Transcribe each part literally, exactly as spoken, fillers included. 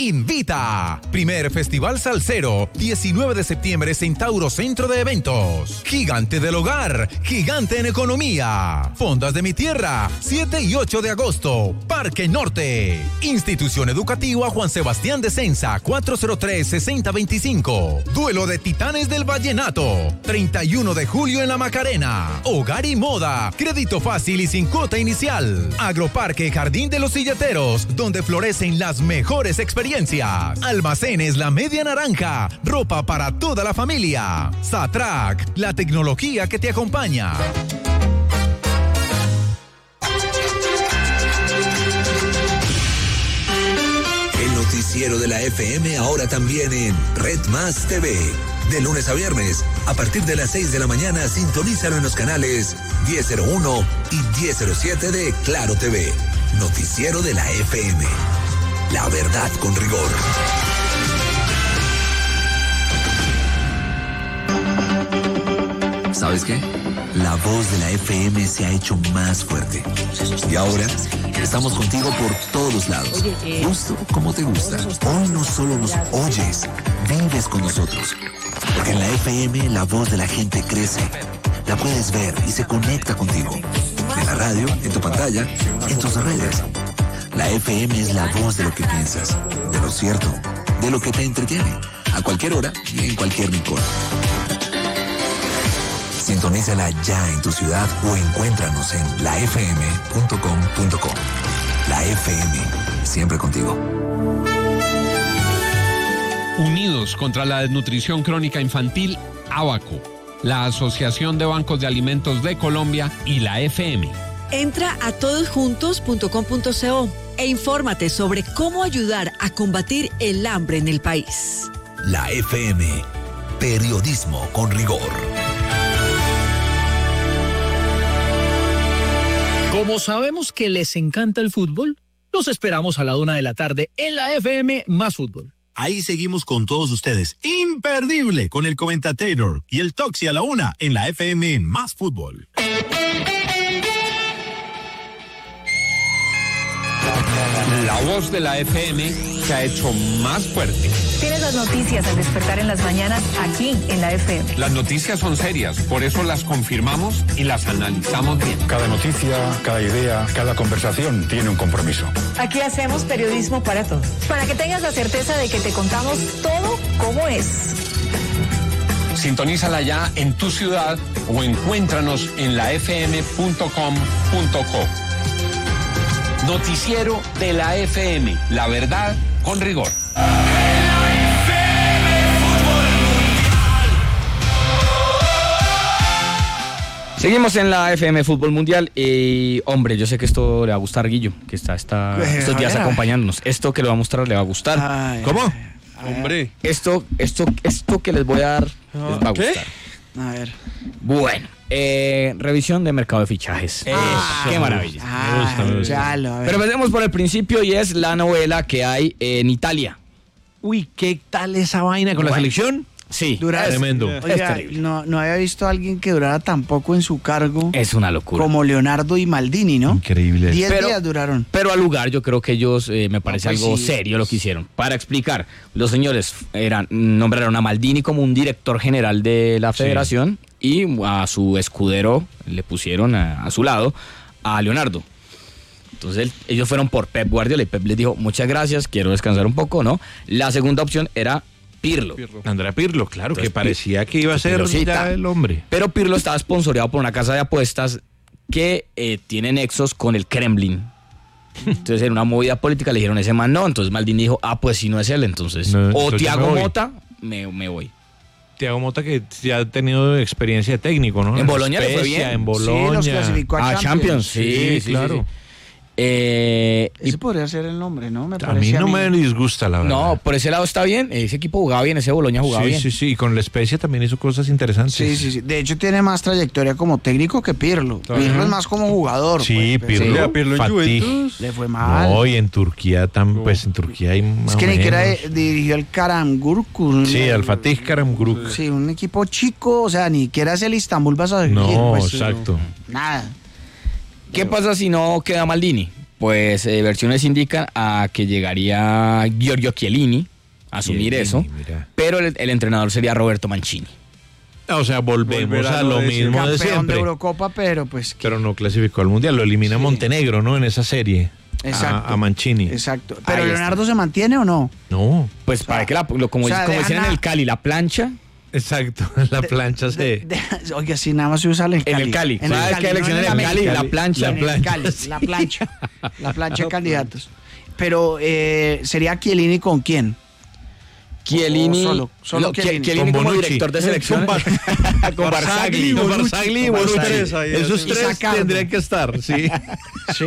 invita. Primer Festival Salsero, diecinueve de septiembre, Centauro Centro de Eventos. Gigante del Hogar, gigante en economía. Fondas de mi Tierra, siete y ocho de agosto, Parque Norte. Institución Educativa Juan Sebastián de Censa, cuatro cero tres, seis cero dos cinco. Duelo de Titanes del Vallenato, treinta y uno de julio en La Macarena. Hogar y moda, crédito fácil y sin cuota inicial. Agroparque Jardín de los Silleteros, donde florecen las mejores experiencias. Almacenes La Media Naranja, ropa para toda la familia. Satrac, la tecnología que te acompaña. El noticiero de la F M ahora también en Red Más T V. De lunes a viernes, a partir de las seis de la mañana, sintonízalo en los canales diez cero uno y diez cero siete de Claro T V. Noticiero de la F M. La verdad con rigor. ¿Sabes qué? La voz de la F M se ha hecho más fuerte. Y ahora estamos contigo por todos lados. Justo como te gusta. Hoy no solo nos oyes, vives con nosotros. Porque en la F M la voz de la gente crece. La puedes ver y se conecta contigo. En la radio, en tu pantalla, en tus redes. La F M es la voz de lo que piensas, de lo cierto, de lo que te entretiene. A cualquier hora y en cualquier rincón. Sintonízala ya en tu ciudad o encuéntranos en la f m punto com punto co. La F M, siempre contigo. Unidos contra la desnutrición crónica infantil, ABACO, la Asociación de Bancos de Alimentos de Colombia y la F M. Entra a todosjuntos punto com punto co e infórmate sobre cómo ayudar a combatir el hambre en el país. La F M, periodismo con rigor. Como sabemos que les encanta el fútbol, los esperamos a la una de la tarde en la F M Más Fútbol. Ahí seguimos con todos ustedes. Imperdible con el Comentator y el Toxi a la una en la F M Más Fútbol. La voz de la F M se ha hecho más fuerte. Tienes las noticias al despertar en las mañanas aquí en la F M. Las noticias son serias, por eso las confirmamos y las analizamos bien. Cada noticia, cada idea, cada conversación tiene un compromiso. Aquí hacemos periodismo para todos. Para que tengas la certeza de que te contamos todo como es. Sintonízala ya en tu ciudad o encuéntranos en la f m punto com punto co. Noticiero de la F M, la verdad con rigor. Seguimos en la F M Fútbol Mundial y, hombre, yo sé que esto le va a gustar a Guillo, que está, está estos días acompañándonos. Esto que le va a mostrar le va a gustar. Ay, ¿Cómo? Ay, Hombre. Esto, esto, esto que les voy a dar les va a ¿Qué? gustar. A ver. Bueno, eh, revisión de mercado de fichajes. Ah, Qué maravilla. Ah, Me gusta, me gusta. ya lo, a ver. Pero empecemos por el principio y es la novela que hay en Italia. Uy, ¿qué tal esa vaina con la Bueno. selección? Sí, Dura- es, Tremendo. es Oiga, terrible. no, no había visto a alguien que durara tan poco en su cargo Es una locura. como Leonardo y Maldini, ¿no? Increíble. Diez Pero- días duraron. Pero al lugar yo creo que ellos, eh, me parece pues algo sí. serio lo que hicieron. Para explicar, los señores eran, nombraron a Maldini como un director general de la federación y a su escudero le pusieron a, a su lado a Leonardo. Entonces él- ellos fueron por Pep Guardiola y Pep les dijo, muchas gracias, quiero descansar un poco, ¿no? La segunda opción era Pirlo. Andrea Pirlo, claro, Entonces, que parecía que iba a ser Pirlocita. ya el hombre. Pero Pirlo estaba sponsoreado por una casa de apuestas que eh, tiene nexos con el Kremlin. Entonces, en una movida política le dijeron ese man no. Entonces Maldini dijo, ah, pues si no es él, entonces. No, o entonces yo Thiago me voy. Mota, me, me voy. Thiago Mota que ya ha tenido experiencia de técnico, ¿no? En Bologna le fue Spezia, bien. En Sí, Bologna. los clasificó a Ah, Champions, Champions. sí, Sí, sí, claro. sí, sí. Eh, y- Ese podría ser el nombre, ¿no? Me A parece mí no me disgusta, la verdad. no, por ese lado está bien. Ese equipo jugaba bien, ese Bologna jugaba sí, bien. sí, sí. Y con la Spezia también hizo cosas interesantes. Sí, sí, sí. De hecho, tiene más trayectoria como técnico que Pirlo. Ajá. Pirlo es más como jugador. Sí, pues, Pirlo. pero Sí, Pirlo en Fatih Juventus. le fue mal. No, y en Turquía también, pues en Turquía hay más es que o ni siquiera menos. eh, dirigió el Karamgurku. Sí, al Fatih Karamguruk. Sí, un equipo chico, o sea, ni siquiera es el Istanbul vas a No, pues, exacto. Nada. ¿Qué pasa si no queda Maldini? Pues eh, versiones indican a que llegaría Giorgio Chiellini a asumir Chiellini, eso, mira. pero el, el entrenador sería Roberto Mancini. O sea, volvemos Volver a a lo lo de mismo de Campeón siempre. de Eurocopa, pero pues... Pero no clasificó al Mundial, lo elimina Sí. Montenegro, ¿no? En esa serie. Exacto. A, a Mancini. Exacto. ¿Pero Ahí Leonardo se mantiene o no? No. Pues para que la, lo, como, o sea, como dejan decían en a- el Cali, la plancha Exacto, la plancha se... De- de- oye, si nada más se usa en el Cali. en el Cali. En el ¿Sabes Cali, qué no elección en en el Cali? América. La plancha. En el Cali, la plancha. La plancha de candidatos. Pero, eh, ¿sería Chiellini con quién? Chiellini, O solo- solo no, Chiellini. Chiellini Con como Bonucci. director de selección. Con Bar- Con Barzagli. Con Barzagli y Con Bonucci. tres ahí, Esos así. Y tres Sacardo. tendrían que estar, sí. Sí.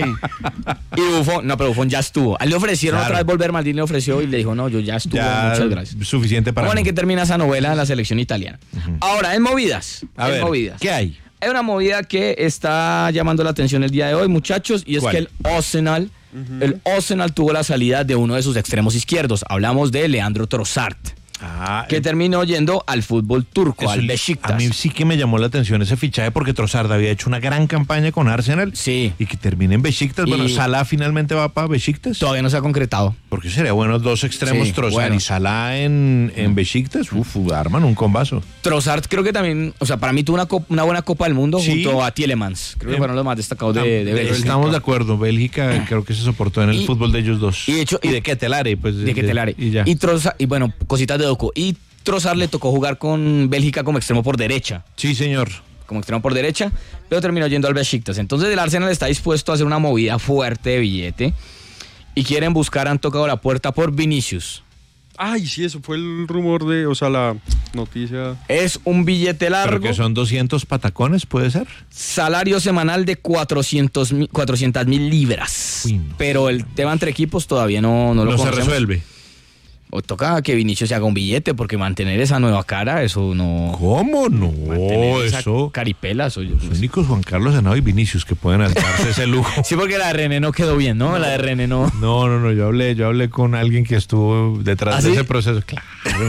Y Buffon, no, pero Buffon ya estuvo. A él le ofrecieron Claro. otra vez volver, Maldini le ofreció y le dijo, no, yo ya estuve, Ya muchas gracias. suficiente para Bueno, ¿en mí. qué termina esa novela en la selección italiana? Ahora, en movidas. A en ver, movidas. ¿qué hay? Hay una movida que está llamando la atención el día de hoy, muchachos, y es ¿Cuál? que el Arsenal, el Arsenal tuvo la salida de uno de sus extremos izquierdos. Hablamos de Leandro Trossard, Ah, que terminó yendo al fútbol turco, eso al li- Beşiktaş. A mí sí que me llamó la atención ese fichaje porque Trossard había hecho una gran campaña con Arsenal. Sí. Y que termine en Beşiktaş. Bueno, Y- Salah finalmente va para Beşiktaş. Todavía no se ha concretado. Porque sería bueno dos extremos, Sí, Trossard bueno. y Salah en, en Beşiktaş. Uf, arman un combazo. Trossard creo que también, o sea, para mí tuvo una, cop- una buena Copa del Mundo Sí. junto a Tielemans. Creo que Em, fueron los más destacados de, de Bélgica. Estamos de acuerdo. Bélgica creo que se soportó en el Y- fútbol de ellos dos. y de hecho- y de Ketelare, pues. De Ketelare. Y ya. Y Trossard, y bueno, cositas de Doku. Y Trossard le tocó jugar con Bélgica como extremo por derecha. Sí, señor. Como extremo por derecha, pero terminó yendo al Beşiktaş. Entonces el Arsenal está dispuesto a hacer una movida fuerte de billete y quieren buscar, han tocado la puerta por Vinicius. Ay, sí, eso fue el rumor de, o sea, la noticia. Es un billete Pero largo, que son doscientos patacones, ¿puede ser? salario semanal de cuatrocientos mil libras. Uy, no. Pero el tema entre equipos todavía no, no lo No se conocemos. resuelve. O toca que Vinicius se haga un billete, porque mantener esa nueva cara, eso no... ¿Cómo no? mantener esa Eso. caripela, eso yo- Los únicos Juan Carlos Henao y Vinicius que pueden darse ese lujo. Sí, porque la de René no quedó bien, ¿no? La de René no... No, no, no, yo hablé, yo hablé con alguien que estuvo detrás ¿Ah, de sí? ese proceso. Claro.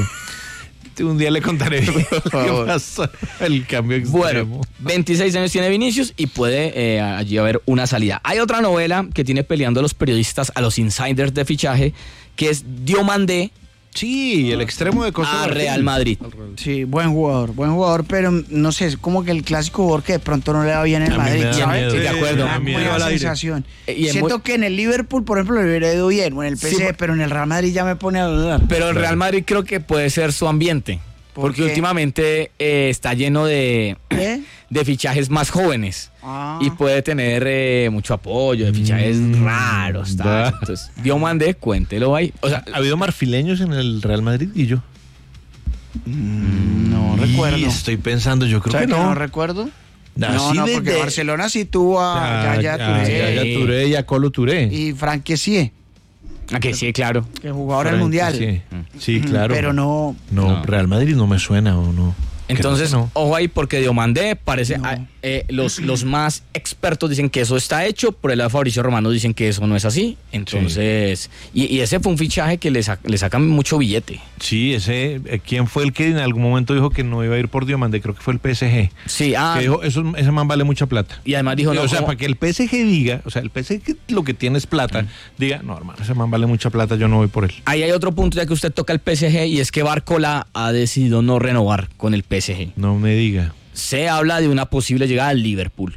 Un día le contaré bien lo que pasó, el cambio extremo. Bueno, veintiséis años tiene Vinicius y puede eh, allí haber una salida. Hay otra novela que tiene peleando a los periodistas, a los insiders de fichaje, que es Diomandé Sí, el extremo de Costa a de Real Madrid. Sí, buen jugador, buen jugador, pero no sé, es como que el clásico jugador que de pronto no le va bien en A mí me Madrid, da ¿sabes? miedo. Sí, de acuerdo. Una Me da miedo buena al aire. sensación. Eh, y en Siento muy- que en el Liverpool, por ejemplo, le hubiera ido bien, o en el P S G, Sí, por- pero en el Real Madrid ya me pone a dudar. Pero el Real Madrid creo que puede ser su ambiente. ¿Por Porque qué? últimamente eh, está lleno de, ¿Qué? de fichajes más jóvenes. Ah. Y puede tener eh, mucho apoyo de fichajes Mm, raros. tal. da. Entonces, Diomandé, cuéntelo ahí. O sea, ¿Ha habido marfileños en el Real Madrid y yo? No recuerdo. Y estoy pensando, yo creo ¿Sabe que que no. no recuerdo? No, Así no, de- porque de- Barcelona sí tuvo a Yaya Touré Yaya Touré y a Colo Touré. y Frank Kessie, a que sí, claro. que jugador del Frank, Mundial. Sí, sí, claro. Pero no, No, No. Real Madrid no me suena o no. Entonces, Creo que no. ojo ahí, porque Diomandé parece. No. ah, eh, los, los más expertos dicen que eso está hecho, por el lado de Fabricio Romano dicen que eso no es así. Entonces, y, y ese fue un fichaje que le, sa- le sacan mucho billete. Sí, ese, eh, ¿quién fue el que en algún momento dijo que no iba a ir por Diomandé? Creo que fue el P S G. Sí, ah, Que dijo, eso, ese man vale mucha plata. y además dijo, no, o sea, ¿cómo? para que el P S G diga, o sea, el P S G lo que tiene es plata, diga, no, hermano, ese man vale mucha plata, yo no voy por él. Ahí hay otro punto ya que usted toca el P S G y es que Barcola ha decidido no renovar con el P S G. No me diga. Se habla de una posible llegada al Liverpool.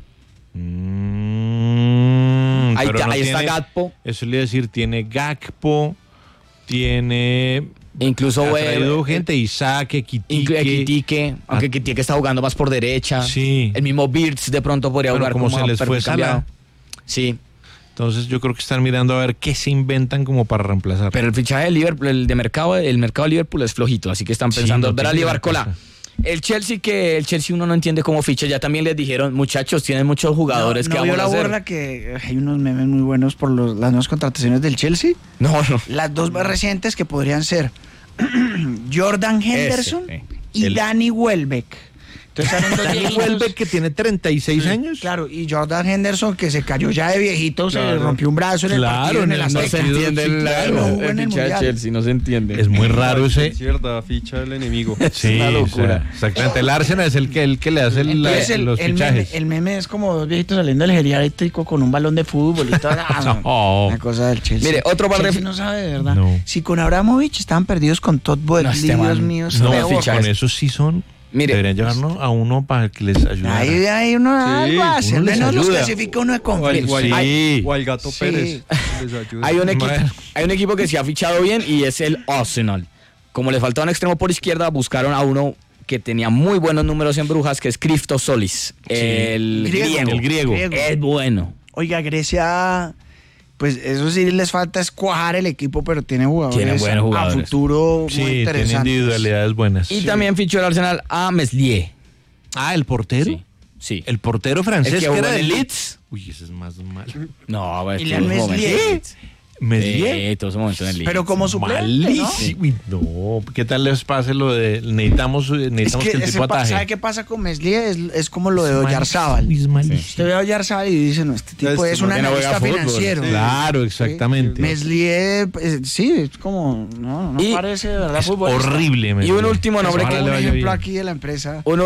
Mm, Ahí pero está- no ahí está tiene- Gakpo. Eso le iba a decir, tiene Gakpo, tiene... Incluso ha eh, traído eh, gente, Isaac, Equitique. inclu- Equitique, aunque Ah. Equitique está jugando más por derecha. Sí. El mismo Birds de pronto podría Bueno, jugar como se les perfil fue Salah. cambiado. Sí, Entonces yo creo que están mirando a ver qué se inventan como para reemplazar. pero el fichaje de Liverpool, el de mercado, el mercado de Liverpool es flojito, así que están Sí, pensando no ver a tiene Barcola. cosa. El Chelsea que el Chelsea uno no entiende cómo ficha, ya también les dijeron, muchachos, tienen muchos jugadores no, que ¿no vio vamos a la hacer. borra que hay unos memes muy buenos por los- las nuevas contrataciones del Chelsea? No, no. Las dos más recientes que podrían ser Jordan Henderson Ese, eh. y El- Danny Welbeck. Entonces salen dos Danny viejitos. Welbeck, que tiene treinta y seis años. Claro, y Jordan Henderson, que se cayó ya de viejito, se le Claro. rompió un brazo en el Claro, partido en el no se Azteca. entiende el- Claro, el- no jugó el en el fichaje de Mundial. Chelsea, no se entiende. Es muy raro ese. Cierta ficha del enemigo. Sí, una locura. o sea, exactamente. El Arsenal es el que, el que le hace el- Entonces el, los el meme, fichajes. el meme es como dos viejitos saliendo del geriátrico con un balón de fútbol y todo. Ah, No. Una cosa del Chelsea. Mire, otro par de- Chelsea no sabe de verdad. No. Si con Abramovich estaban perdidos con Todd Boehly, No, este Dios man- mío, No, peor. fichajes. con eso sí son. Mire. Deberían llevarnos a uno para que les ayude. Ahí hay uno algo hace, al uno les menos los ayuda. clasifica uno de O al, conferencia. o al- Sí. o al Gato Sí. Pérez. Les ayuda. Hay un, equipo, Bueno. hay un equipo que se ha fichado bien y es el Arsenal. Como les faltaba un extremo por izquierda, buscaron a uno que tenía muy buenos números en Brujas, que es Christos Solis, el Griego. griego. El griego. Es bueno. Oiga, Grecia, pues eso sí les falta es cuajar el equipo, pero tiene jugadores, Tiene buenos jugadores. a futuro Sí, muy tiene interesantes. individualidades buenas. Y también fichó el Arsenal a Meslier. Ah, el portero. Sí. Sí. El portero francés El que que jugó era en de el Leeds. Uy, ese es más mal. No, pues, Y Leon estuvo joven. Meslier. Meslier. Sí, todo ese momento en el Leeds. Pero como suplente, ¿no? Malísimo. Uy, no. ¿Qué tal les pase lo de necesitamos, Es necesitamos que que, el ese tipo pa- ataje? ¿sabe qué pasa con Meslier? Es, es como lo de Es Oyarzábal. malísimo, es malísimo. Usted ve a Oyarzábal y dice, no, este tipo Este es un man que no juega analista fútbol. financiero. Claro, exactamente. Meslier, pues, sí, es como, no, no Y- parece de verdad Es futbolista. horrible. Y un Meslier. último nombre Ojalá que- Un le vaya ejemplo bien. aquí de la empresa. Un,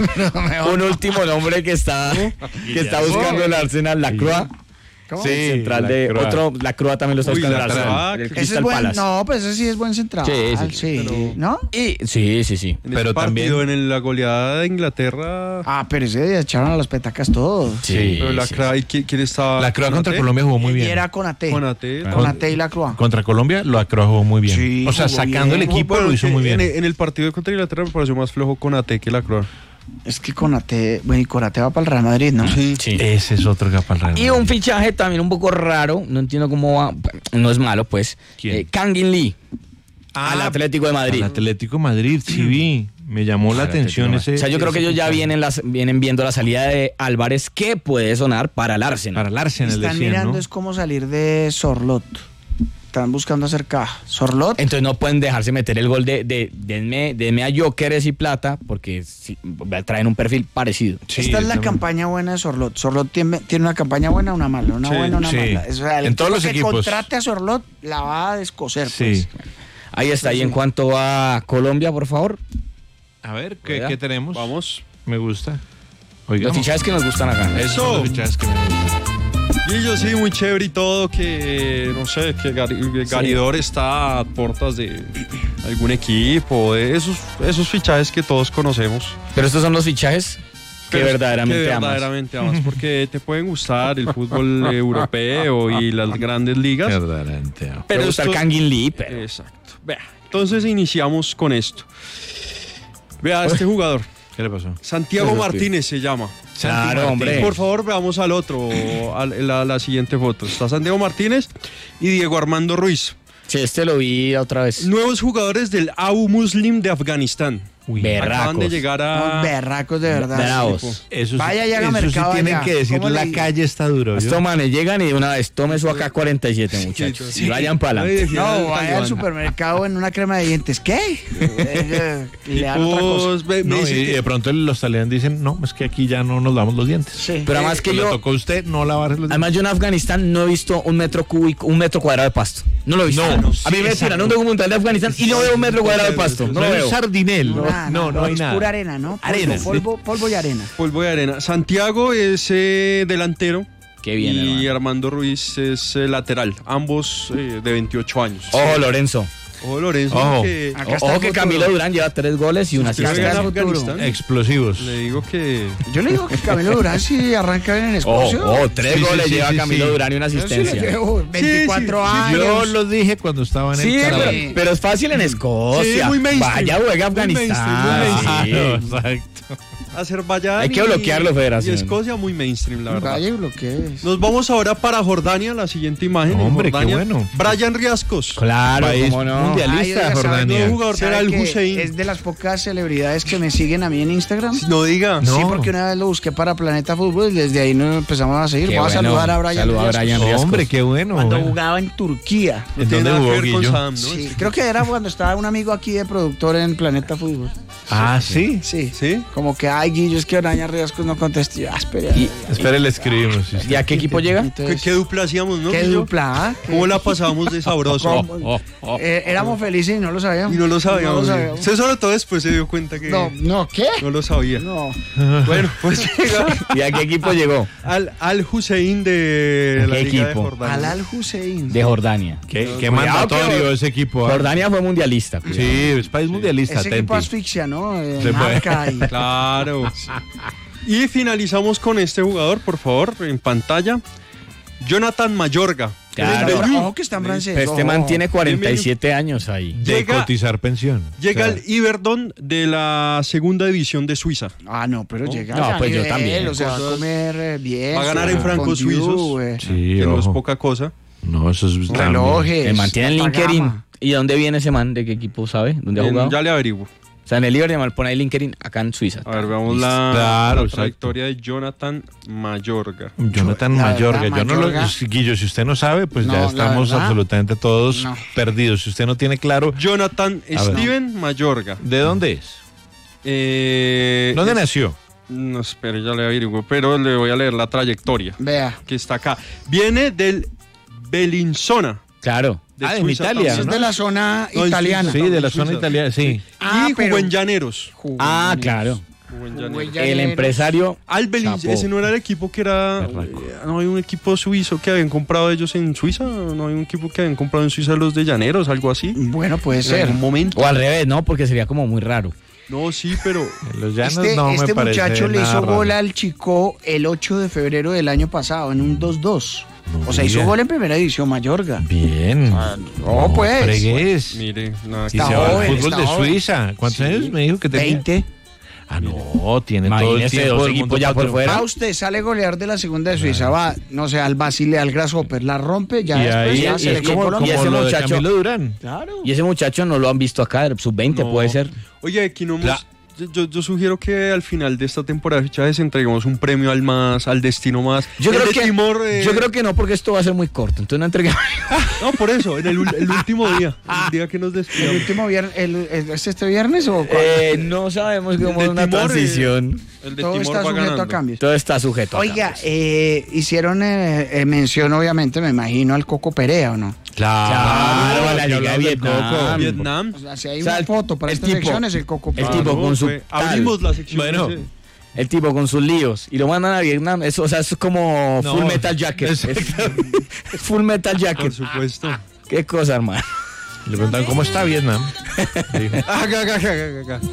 ulti- un último nombre que está, que está buscando el Arsenal, la Croix. ¿Cómo? Sí, central de Lacroix. otro, la Croix también lo está Uy, buscando el Lacroix, Arsenal. que- el Ese Crystal es buen, Palace. no, pues ese sí es buen central. Sí, sí, Sí, sí. Pero- ¿no? Y, sí, sí, sí. En Pero ese partido, también- en el- la goleada de Inglaterra. Ah, pero ese día echaron a las petacas todos. Sí, pero la sí, Cra- ¿quién, quién estaba? La Croix contra ¿Konaté? Colombia jugó muy Y bien. era con A T. Konaté. Con A T y la Croix. Contra Colombia lo acrojó muy bien. Sí, o sea, jugó sacando bien. el equipo Bueno, lo hizo que muy bien. En, en el partido contra Inglaterra me pareció más flojo Konaté que la Croix. Es que con A T, bueno, y con A T va para el Real Madrid, ¿no? Sí. sí. Ese es otro que para el Real Y un Madrid. fichaje también un poco raro, no entiendo cómo va, no es malo pues. ¿Quién? Eh, Kangin Lee, Ah, al Atlético de Madrid. Al Atlético de Madrid, sí vi. Me llamó la Al atención Atlético de ese. Madrid. O sea, yo creo ese que ellos ya fichaje. vienen, las, vienen viendo la salida de Álvarez, que puede sonar para el Arsenal. Para el Arsenal, Están decían, mirando ¿no? es cómo salir de Sorlot. Están buscando hacer caja. Sorlot. Entonces no pueden dejarse meter el gol de, de denme, denme a Jóqueres y Plata, porque si- traen un perfil parecido. Sí, Esta es la también. campaña buena de Sorlot. Sorlot tiene, tiene una campaña buena, una mala, una Sí, buena, una sí. mala. O sea, el En todos equipo los que equipos. contrate a Sorlot la va a descoser, Sí. pues. Ahí está. Y en cuanto a Colombia, por favor, A ver, ¿qué, Oiga. qué tenemos? Vamos. Me gusta. Oiga. los fichajes que nos gustan acá. Esos son los fichajes que me gustan. Y yo sí, muy chévere y todo, que no sé, que Gary- que Garidor está a puertas de algún equipo, de esos, esos fichajes que todos conocemos. Pero estos son los fichajes que Pero verdaderamente que amas. verdaderamente amas, porque te pueden gustar el fútbol europeo y las grandes ligas. Verdaderamente. Pero Pero gusta el esto- Kangin Lee, pero... Exacto. Vea, entonces iniciamos con esto. Vea, este jugador, ¿Qué le pasó? Santiago Eso es Martínez se llama. Claro, hombre. Por favor, veamos al otro, a la, la siguiente foto. Está Santiago Martínez y Diego Armando Ruiz. Sí, este lo vi otra vez. Nuevos jugadores del Abu Muslim de Afganistán. Uy, Berracos. Acaban de llegar a... Unos berracos de verdad. Bravos. Eso sí, Vaya y haga eso mercado sí tienen allá. que decir, ¿Cómo la le- calle está duro. ¿yo? Estos manes llegan y de una vez tome su A K cuarenta y siete, muchachos. Sí, Y vayan para Ay, adelante. decía el No, vaya al talibán. supermercado en una crema de dientes. ¿Qué? Eh, y le dan otra cosa. Pues, ve- me No, dice y que- de pronto los talibanes dicen, no, es que aquí ya no nos lavamos los dientes. Sí. Pero además que Le yo, tocó a usted no lavarse los dientes. además yo en Afganistán no he visto un metro cúbico, un metro cuadrado de pasto. No lo he visto. No, a no, mí sí, me tiran exacto. un documental de Afganistán y no veo un metro cuadrado de pasto. No No lo hay veo. un sardinel. No, No, nada, no, no hay es nada. pura arena, ¿no? Polvo, Arena, sí. polvo, polvo y arena. Polvo de arena. Santiago es eh, delantero. Qué bien, Y hermano. Armando Ruiz es eh, lateral. Ambos eh, de veintiocho años. Ojo, Lorenzo. Ojo, Lorenzo. Ojo. Que Acá está Ojo el que futuro. Camilo Durán lleva tres goles y una Usted juega en asistencia. Afganistán. Explosivos. Le digo que... Yo le digo que Camilo Durán si arranca bien en Escocia. Ojo, ojo, tres Sí, sí, goles sí, lleva sí, Camilo sí. Durán y una Yo sí le asistencia. llevo veinticuatro Sí, sí, sí, años. Yo lo dije cuando estaba en Sí, el pero, canal. pero es fácil en Escocia. Sí, muy mainstream. Vaya, juega Muy Afganistán. mainstream, muy Sí. Exacto. Azerbaiyán Hay que y- bloquearlo, Federación. Y Escocia muy mainstream, la verdad. Vaya y lo que es. Nos vamos ahora para Jordania, la siguiente imagen. En Hombre, qué Jordania, bueno. Brian Riascos. Claro, País cómo no. mundialista. Ay, Lista de oiga, ¿sabe Jordania. Nuevo jugador ¿Sabe será el que Hussein. es de las pocas celebridades que me siguen a mí en Instagram? No diga. No. Sí, porque una vez lo busqué para Planeta Fútbol y desde ahí nos empezamos a seguir. Qué Voy a bueno. saludar a Brian. Saluda a Riascos. Brian Riascos. Hombre, qué bueno. Cuando bueno. jugaba en Turquía. No ¿En tiene dónde nada que jugó ver con Guillo? Sam, ¿no? Sí, creo que era cuando estaba un amigo aquí de productor en Planeta Fútbol. Ah, ¿sí? Sí. ¿Sí? Como que, ay, Guillo, es que Oraña Riascos no contestó. Ah, espere. Y- Espere, le escribimos. sí, sí. ¿Y a qué equipo llega? ¿Qué, qué dupla hacíamos, no? ¿Qué Guillo? dupla? ¿Ah? ¿Cómo la pasábamos de sabroso? ¿Cómo? Eh, éramos felices y no lo sabíamos. Y no lo sabíamos. No lo sí. sabíamos. Usted sobre todo después se dio cuenta que No, no, ¿qué? no lo sabía. No. Bueno, pues llega ¿Y a qué equipo llegó? al, al Hussein de ¿Qué la Liga equipo? de Jordania. Al Al Hussein. De Jordania. Qué, qué Cuidado mandatorio que- ese equipo. ¿ah? Jordania fue mundialista. cuidado. Sí, es país mundialista. Ese equipo atenti. asfixia, ¿no? Eh, Se puede. marca y... Claro. Y finalizamos con este jugador, por favor, en pantalla. Jonathan Mayorga. Claro. Ojo que está en francés. Pero este ojo. man tiene cuarenta y siete años ahí. De Llega- cotizar pensión. Llega O sea, al Iverdon de la segunda división de Suiza. Ah, no, pero llega No, a pues yo nivel, también. O sea, va a Cosas- comer eh, bien. Va a ganar en su francos fondue, suizos. eh, Sí, Que no es ojo. poca cosa. No, eso es también. relojes. Se mantiene el alta LinkedIn. gama. ¿Y de dónde viene ese man? ¿De qué equipo sabe? ¿Dónde ha En- jugado? ya le averiguo. O sea, en el Liverpool pone ahí LinkedIn acá en Suiza. A ver, veamos Listo. la, Claro, la exacto. trayectoria de Jonathan Mayorga. Jonathan La Mayorga. verdad, Yo no lo, Mayorga- Guillo, si usted no sabe, pues No, ya la estamos verdad, absolutamente todos no. perdidos. Si usted no tiene claro, Jonathan ver. Steven Mayorga. ¿de dónde es? Eh, ¿Dónde es- nació? No, espere, ya le averiguo, pero le voy a leer la trayectoria Vea. que está acá. Viene del Bellinzona. Claro. De Ah, en Suiza Italia, también. Es ¿no? de la zona No, en italiana. Sí, de la Suiza. zona italiana, sí. Ah, y pero- jugó en Llaneros. Jugó Ah, en- claro. Jugó en Jugó en Llaneros. Llaneros. El empresario. Al Belin- Chapo. ese no era el equipo que era. Berraco. eh, No hay un equipo suizo que habían comprado ellos en Suiza. No hay un equipo que habían comprado en Suiza los de Llaneros, algo así. Bueno, puede En ser. algún momento. O al revés, ¿no? Porque sería como muy raro. No, sí, pero. En los llanos Este, no este me parece muchacho le nada hizo raro. gol al Chico el ocho de febrero del año pasado en un dos dos. No O sea, hizo diga. gol en primera división Mayorga. Bien. no, pues. fregues. Mire, nada Y que- se Está va al joven, fútbol está de joven. Suiza. ¿Cuántos Sí. años me dijo que tenía? veinte. Ah, no, tiene todo el Imagínese tiempo dos del equipos mundo ya por para fuera. Va usted, sale goleador de la segunda de Suiza, va, no sé, al Basile, al Grasshopper, la rompe, ya Y después ahí ya es selección como, Colombia. como ese lo de muchacho- Camilo Durán. Claro. Y ese muchacho no lo han visto acá, sub veinte No. puede ser. Oye, aquí no hemos- La- yo, yo sugiero que al final de esta temporada de fichajes entreguemos un premio al más, al destino más. Yo El creo, de que, Timor, eh, yo creo que no, porque esto va a ser muy corto. Entonces no entreguemos. No, por eso, en el, ul- el último día. El día que nos ¿El despidamos. último viernes, el, el- ¿es este viernes o cuándo? Eh, no sabemos cómo de es una Timor, eh, transición. El de Todo Timor está va sujeto ganando. a cambios. Todo está sujeto a Oiga, cambios. eh, hicieron eh, eh, mención, obviamente, me imagino, al Coco Perea, ¿o no? Claro, la ya Liga de hablamos del Vietnam. Coco. Vietnam. O sea, si hay O sea, una foto para el estas tipo- secciones, el Coco Perea. el tipo Claro, con su fue- tal. abrimos la sección. Bueno. ese. El tipo con sus líos y lo mandan a Vietnam. Eso, o sea, eso es como No, Full Metal Jacket. Es- Full Metal Por Jacket. supuesto. Qué cosa, hermano. Le preguntan cómo está Vietnam. Dijo, Acá, acá, acá, acá, acá.